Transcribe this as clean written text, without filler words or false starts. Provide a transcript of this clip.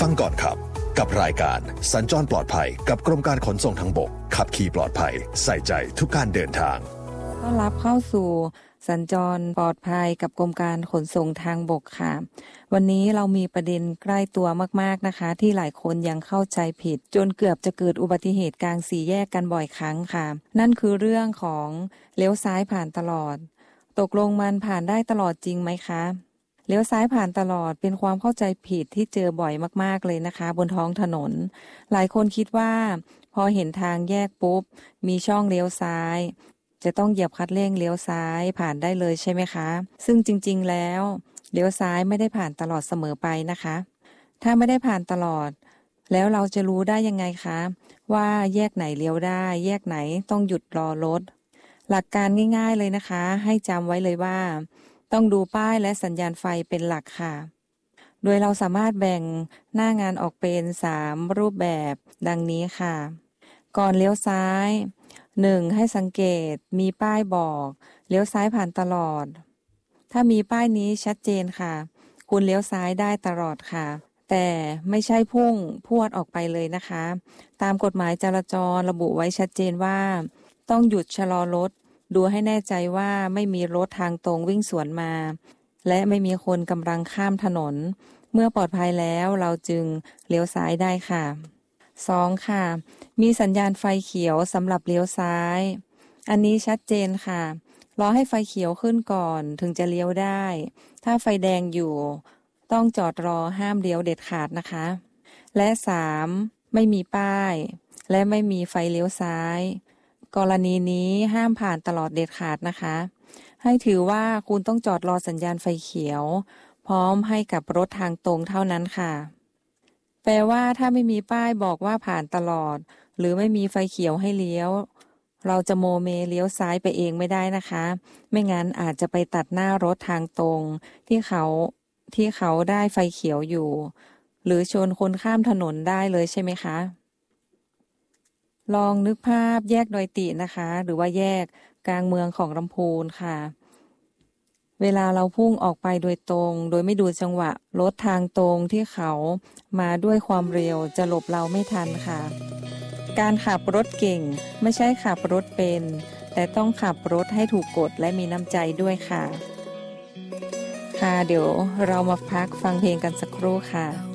ฟังก่อนขับกับรายการสัญจรปลอดภัยกับกรมการขนส่งทางบกขับขี่ปลอดภัยใส่ใจทุกการเดินทางต้อนรับเข้าสู่สัญจรปลอดภัยกับกรมการขนส่งทางบกค่ะวันนี้เรามีประเด็นใกล้ตัวมากๆนะคะที่หลายคนยังเข้าใจผิดจนเกือบจะเกิดอุบัติเหตุกลางสี่แยกกันบ่อยครั้งค่ะนั่นคือเรื่องของเลี้ยวซ้ายผ่านตลอดตกลงมันผ่านได้ตลอดจริงไหมคะเลี้ยวซ้ายผ่านตลอดเป็นความเข้าใจผิดที่เจอบ่อยมากๆเลยนะคะบนท้องถนนหลายคนคิดว่าพอเห็นทางแยกปุ๊บมีช่องเลี้ยวซ้ายจะต้องเหยียบคันเร่งเลี้ยวซ้ายผ่านได้เลยใช่ไหมคะซึ่งจริงๆแล้วเลี้ยวซ้ายไม่ได้ผ่านตลอดเสมอไปนะคะถ้าไม่ได้ผ่านตลอดแล้วเราจะรู้ได้ยังไงคะว่าแยกไหนเลี้ยวได้แยกไหนต้องหยุดรอรถหลักการง่ายๆเลยนะคะให้จำไว้เลยว่าต้องดูป้ายและสัญญาณไฟเป็นหลักค่ะโดยเราสามารถแบ่งหน้างานออกเป็น3รูปแบบดังนี้ค่ะก่อนเลี้ยวซ้าย 1. ให้สังเกตมีป้ายบอกเลี้ยวซ้ายผ่านตลอดถ้ามีป้ายนี้ชัดเจนค่ะคุณเลี้ยวซ้ายได้ตลอดค่ะแต่ไม่ใช่พุ่งพรวดออกไปเลยนะคะตามกฎหมายจราจรระบุไว้ชัดเจนว่าต้องหยุดชะลอรถดูให้แน่ใจว่าไม่มีรถทางตรงวิ่งสวนมาและไม่มีคนกำลังข้ามถนนเมื่อปลอดภัยแล้วเราจึงเลี้ยวซ้ายได้ค่ะ 2. ค่ะมีสัญญาณไฟเขียวสำหรับเลี้ยวซ้ายอันนี้ชัดเจนค่ะรอให้ไฟเขียวขึ้นก่อนถึงจะเลี้ยวได้ถ้าไฟแดงอยู่ต้องจอดรอห้ามเลี้ยวเด็ดขาดนะคะและ 3. ไม่มีป้ายและไม่มีไฟเลี้ยวซ้ายกรณีนี้ห้ามผ่านตลอดเด็ดขาดนะคะให้ถือว่าคุณต้องจอดรอสัญญาณไฟเขียวพร้อมให้กับรถทางตรงเท่านั้นค่ะแปลว่าถ้าไม่มีป้ายบอกว่าผ่านตลอดหรือไม่มีไฟเขียวให้เลี้ยวเราจะโมเมเลี้ยวซ้ายไปเองไม่ได้นะคะไม่งั้นอาจจะไปตัดหน้ารถทางตรงที่เขาได้ไฟเขียวอยู่หรือชนคนข้ามถนนได้เลยใช่ไหมคะลองนึกภาพแยกดอยตินะคะหรือว่าแยกกลางเมืองของลำพูนค่ะเวลาเราพุ่งออกไปโดยตรงโดยไม่ดูจังหวะรถทางตรงที่เขามาด้วยความเร็วจะหลบเราไม่ทันค่ะการขับรถเก่งไม่ใช่ขับรถเป็นแต่ต้องขับรถให้ถูกกฎและมีน้ำใจด้วยค่ะเดี๋ยวเรามาพักฟังเพลงกันสักครู่ค่ะ